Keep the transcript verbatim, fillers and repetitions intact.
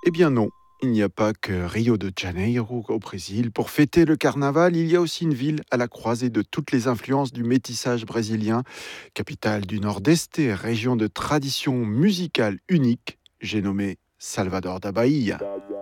Eh bien non, il n'y a pas que Rio de Janeiro au Brésil. Pour fêter le carnaval, il y a aussi une ville à la croisée de toutes les influences du métissage brésilien, capitale du Nord-Est et région de tradition musicale unique. J'ai nommé Salvador da Bahia.